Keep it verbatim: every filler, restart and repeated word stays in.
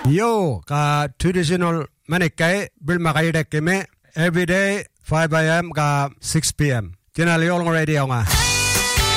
Yo ka traditional manikai bil makai dek keme every day five a m ka six p m Channel Yolng Radio nga.